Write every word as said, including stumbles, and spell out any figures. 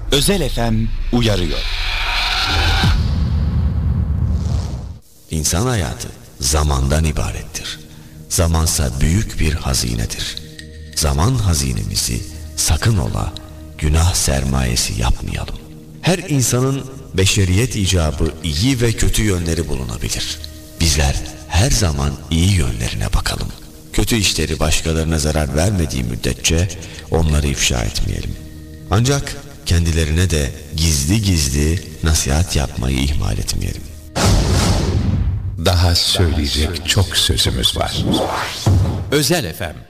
Özel F M uyarıyor. İnsan hayatı zamandan ibarettir. Zamansa büyük bir hazinedir. Zaman hazinemizi sakın ola günah sermayesi yapmayalım. Her insanın beşeriyet icabı iyi ve kötü yönleri bulunabilir. Bizler her zaman iyi yönlerine bakalım. Kötü işleri başkalarına zarar vermediği müddetçe onları ifşa etmeyelim. Ancak kendilerine de gizli gizli nasihat yapmayı ihmal etmeyelim. Daha söyleyecek çok sözümüz var. Özel F M